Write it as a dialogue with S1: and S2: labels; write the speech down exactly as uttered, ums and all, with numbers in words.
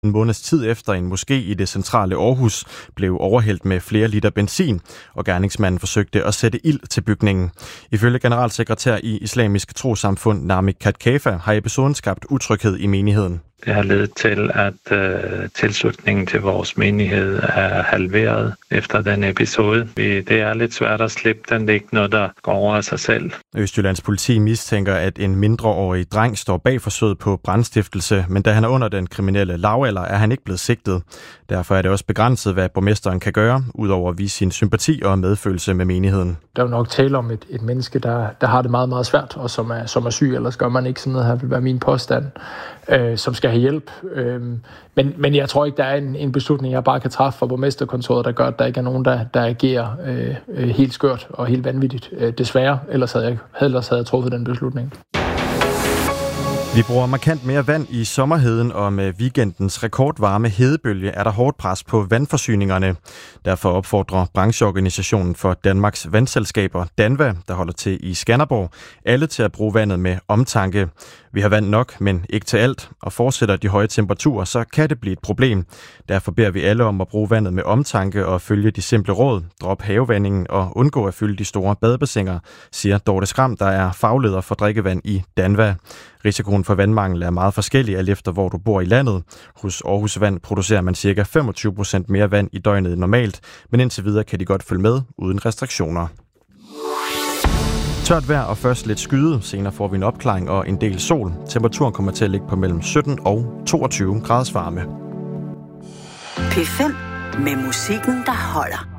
S1: En måneds tid efter en moské i det centrale Aarhus blev overhældt med flere liter benzin, og gerningsmanden forsøgte at sætte ild til bygningen. Ifølge generalsekretær i Islamisk Trossamfund Nami Katkafa har episoden skabt utryghed i menigheden.
S2: Det har ledet til, at øh, tilslutningen til vores menighed er halveret efter den episode. Det er lidt svært at slippe den, det er ikke noget, der går over af sig selv.
S1: Østjyllands politi mistænker, at en mindreårig dreng står bag forsøget på brandstiftelse, men da han er under den kriminelle lavalder, er han ikke blevet sigtet. Derfor er det også begrænset, hvad borgmesteren kan gøre, udover at vise sin sympati og medfølelse med menigheden.
S3: Der er jo nok tale om et, et menneske, der, der har det meget, meget svært, og som er, som er syg, ellers gør man ikke sådan noget her, vil være min påstand, øh, som skal have hjælp. Øh, men, men jeg tror ikke, der er en, en beslutning, jeg bare kan træffe fra borgmesterkontoret, der gør, at der ikke er nogen, der, der agerer øh, helt skørt og helt vanvittigt. Øh, desværre, ellers havde, jeg, ellers havde jeg truffet den beslutning.
S1: Vi bruger markant mere vand i sommerheden, og med weekendens rekordvarme hedebølge er der hårdt pres på vandforsyningerne. Derfor opfordrer brancheorganisationen for Danmarks vandselskaber, DANVA, der holder til i Skanderborg, alle til at bruge vandet med omtanke. Vi har vand nok, men ikke til alt, og fortsætter de høje temperaturer, så kan det blive et problem. Derfor beder vi alle om at bruge vandet med omtanke og følge de simple råd, drop havevandingen og undgå at fylde de store badebassiner, siger Dorte Skram, der er fagleder for drikkevand i DANVA. Risikoen for vandmangel er meget forskellig, alt efter hvor du bor i landet. Hos Aarhus Vand producerer man ca. femogtyve procent mere vand i døgnet normalt, men indtil videre kan de godt følge med uden restriktioner. Tørt vejr og først lidt skyde. Senere får vi en opklaring og en del sol. Temperaturen kommer til at ligge på mellem sytten og toogtyve graders varme.
S4: P fem med musikken, der holder.